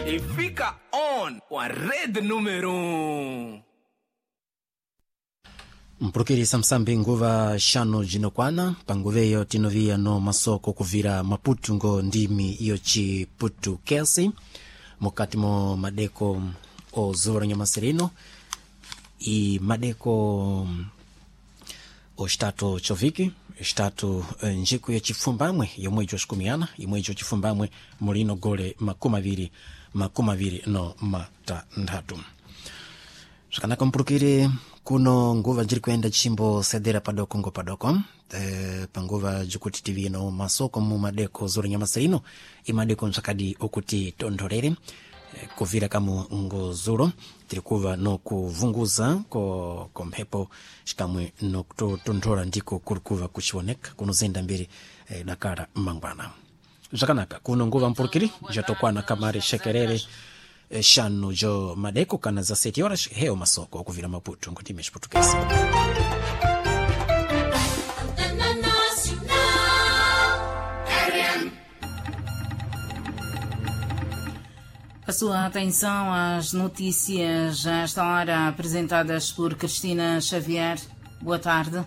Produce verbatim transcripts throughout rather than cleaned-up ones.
e fica on com a rede número um. mpulukirisa msambi nguva xanu jinokwana panguveyo tinovia no masoko kuvira Maputo ngo ndimi iyo chiputukesi mukati mo madeko o zuwa nyamasirino i madeko o estado choviki estado njiku ya chifumbamwe yomwejo shikumiana imwejo chifumbamwe mulino gole makumaviri makumaviri no matandatu sakanaka mpulukire kuno nguva jiri kuenda chimbo sedera padoko ngo padoko e, panguva jukuti tv no masoko mu madeko zuri nyamasirino imadeko nsakadi okuti tondorere e, kuvira kamu ngo zuro tirikuva no kuvunguza ko komhepo shikamwe no kutondora ndiko kurikuva kuchioneka kuno zenda mbiri e, nakara mangwana zakanaka kuno nguva mpulukiri jatokwana kamari shekerere xanu jo madeko kana za sete horas heo masoko kuvira Maputo ngotime Português. A sua atenção às notícias a esta hora apresentadas por Cristina Xavier. Boa tarde.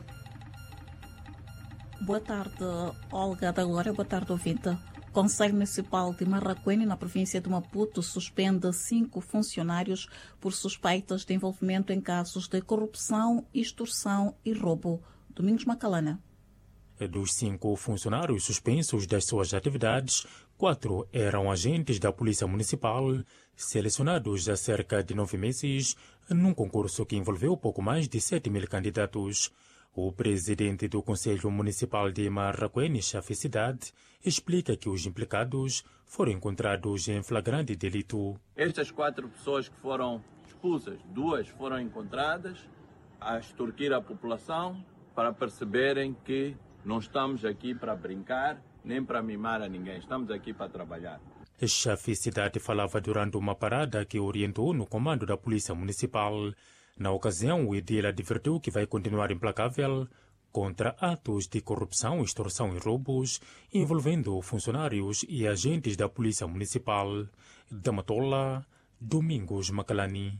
Boa tarde, Olga da Glória. Boa tarde, ouvinte. O Conselho Municipal de Marraquene, na província de Maputo, suspende cinco funcionários por suspeitas de envolvimento em casos de corrupção, extorsão e roubo. Domingos Macalana. Dos cinco funcionários suspensos das suas atividades, quatro eram agentes da Polícia Municipal, selecionados há cerca de nove meses, num concurso que envolveu pouco mais de sete mil candidatos. O presidente do Conselho Municipal de Marraquene, Chafe Cidade, explica que os implicados foram encontrados em flagrante delito. Estas quatro pessoas que foram expulsas, duas foram encontradas a extorquir a população para perceberem que não estamos aqui para brincar nem para mimar a ninguém, estamos aqui para trabalhar. Chafe Cidade falava durante uma parada que orientou no comando da Polícia Municipal. Na ocasião, o edil advertiu que vai continuar implacável contra atos de corrupção, extorsão e roubos envolvendo funcionários e agentes da Polícia Municipal. Da Matola, Domingos Macalani.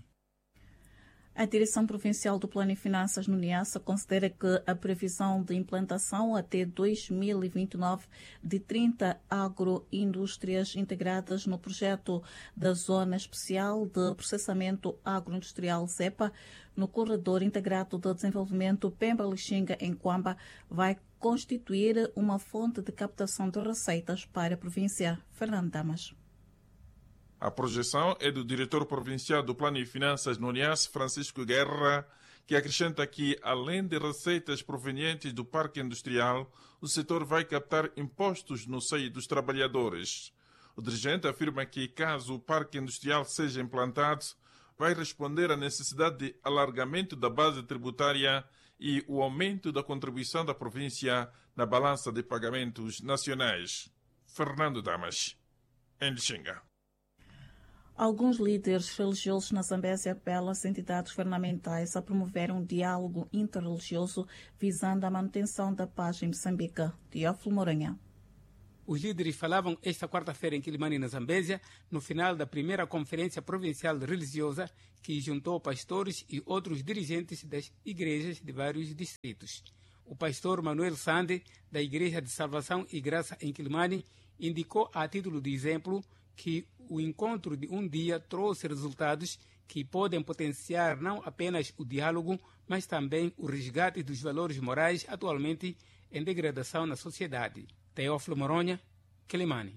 A Direção Provincial do Plano e Finanças no Niassa considera que a previsão de implantação até dois mil e vinte e nove de trinta agroindústrias integradas no projeto da Zona Especial de Processamento Agroindustrial ZEPA no Corredor Integrado de Desenvolvimento Pemba-Lixinga em Quamba vai constituir uma fonte de captação de receitas para a província. Fernando Damas. A projeção é do diretor provincial do Plano e Finanças no Niassa, Francisco Guerra, que acrescenta que, além de receitas provenientes do parque industrial, o setor vai captar impostos no seio dos trabalhadores. O dirigente afirma que, caso o parque industrial seja implantado, vai responder à necessidade de alargamento da base tributária e o aumento da contribuição da província na balança de pagamentos nacionais. Fernando Damas, em Lixinga. Alguns líderes religiosos na Zambésia apelam às entidades governamentais a promover um diálogo interreligioso visando a manutenção da paz em Moçambique. Teófilo Moranha. Os líderes falavam esta quarta-feira em Quilimane, na Zambésia, no final da primeira Conferência Provincial Religiosa que juntou pastores e outros dirigentes das igrejas de vários distritos. O pastor Manuel Sande, da Igreja de Salvação e Graça em Quilimane, indicou a título de exemplo que o encontro de um dia trouxe resultados que podem potenciar não apenas o diálogo, mas também o resgate dos valores morais atualmente em degradação na sociedade. Teófilo Moronha, Quilimane.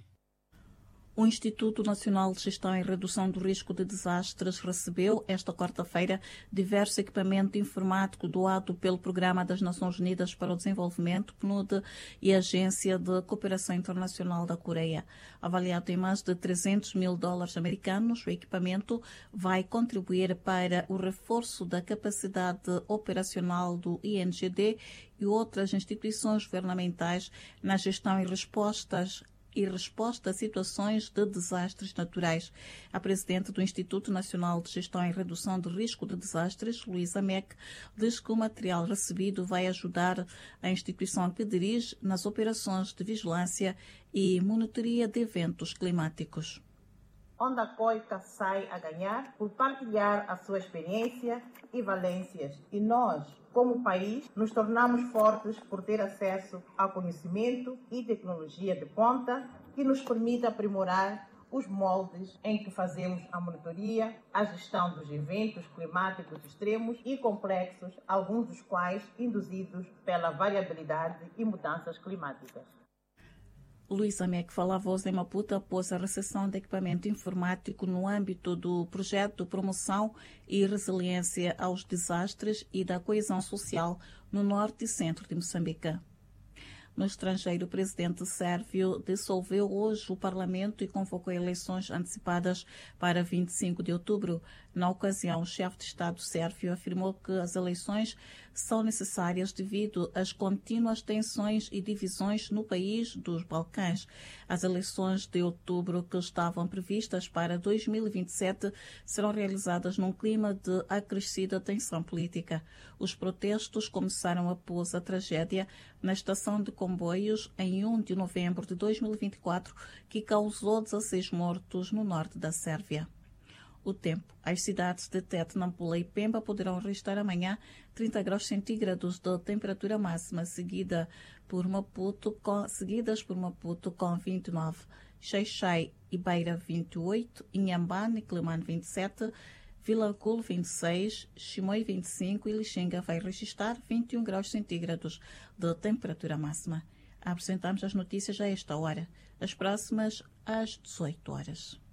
O Instituto Nacional de Gestão e Redução do Risco de Desastres recebeu, esta quarta-feira, diverso equipamento informático doado pelo Programa das Nações Unidas para o Desenvolvimento, P N U D, e a Agência de Cooperação Internacional da Coreia. Avaliado em mais de trezentos mil dólares americanos, o equipamento vai contribuir para o reforço da capacidade operacional do I N G D e outras instituições governamentais na gestão e respostas e resposta a situações de desastres naturais. A presidente do Instituto Nacional de Gestão e Redução de Risco de Desastres, Luísa Meck, diz que o material recebido vai ajudar a instituição que dirige nas operações de vigilância e monitoria de eventos climáticos. onde a COICA sai a ganhar por partilhar a sua experiência e valências. E nós, como país, nos tornamos fortes por ter acesso ao conhecimento e tecnologia de ponta que nos permite aprimorar os moldes em que fazemos a monitoria, a gestão dos eventos climáticos extremos e complexos, alguns dos quais induzidos pela variabilidade e mudanças climáticas. Luís Amec fala a voz em Maputo após a recepção de equipamento informático no âmbito do projeto de promoção e resiliência aos desastres e da coesão social no norte e centro de Moçambique. No estrangeiro, o presidente sérvio dissolveu hoje o Parlamento e convocou eleições antecipadas para vinte e cinco de outubro. Na ocasião, o chefe de Estado sérvio afirmou que as eleições são necessárias devido às contínuas tensões e divisões no país dos Balcãs. As eleições de outubro, que estavam previstas para dois mil e vinte e sete, serão realizadas num clima de acrescida tensão política. Os protestos começaram após a tragédia na estação de comboios em primeiro de novembro de dois mil e vinte e quatro, que causou dezasseis mortos no norte da Sérvia. O tempo. As cidades de Tete, Nampula e Pemba poderão registrar amanhã trinta graus centígrados de temperatura máxima, seguida por Maputo com, seguidas por Maputo com vinte e nove, Xai-Xai e Beira vinte e oito, Inhambane e Climane vinte e sete, Vilanculo vinte e seis, Chimoio vinte e cinco e Lixinga vai registrar vinte e um graus centígrados de temperatura máxima. Apresentamos as notícias a esta hora. As próximas às dezoito horas.